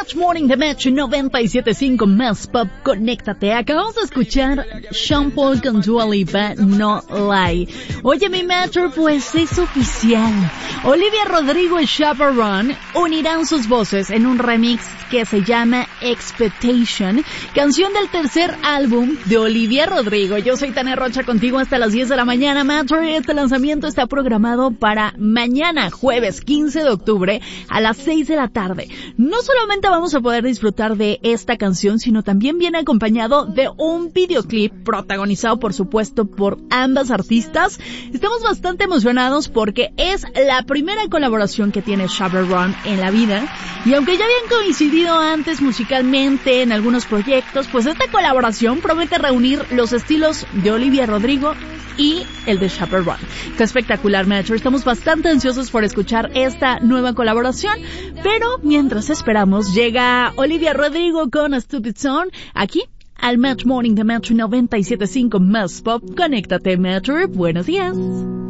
Match Morning de Match 97.5 Más Pop, conéctate. Acabamos de escuchar Sean Paul con Dua Lipa, No Lie. Oye, mi Matcher, pues es oficial. Olivia Rodrigo y Chaperone unirán sus voces en un remix que se llama Expectation, canción del tercer álbum de Olivia Rodrigo. Yo soy Tania Rocha, contigo hasta las 10 de la mañana, Matcher. Este lanzamiento está programado para mañana, jueves 15 de octubre, a las 6 de la tarde. No solamente vamos a poder disfrutar de esta canción, sino también viene acompañado de un videoclip protagonizado, por supuesto, por ambas artistas. Estamos bastante emocionados porque es la primera colaboración que tiene Chaperone en la vida, y aunque ya habían coincidido antes musicalmente en algunos proyectos, pues esta colaboración promete reunir los estilos de Olivia Rodrigo y el de Chaperone. Está espectacular, Matcher. Estamos bastante ansiosos por escuchar esta nueva colaboración, pero mientras esperamos, llega Olivia Rodrigo con A Stupid Song aquí al Match Morning de Match 97.5 Más Pop. Conéctate, Matcher. Buenos días.